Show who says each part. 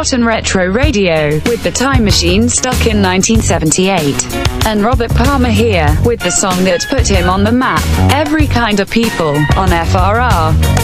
Speaker 1: Martin Retro Radio, with the Time Machine stuck in 1978. And Robert Palmer here, with the song that put him on the map, Every Kind of People, on FRR.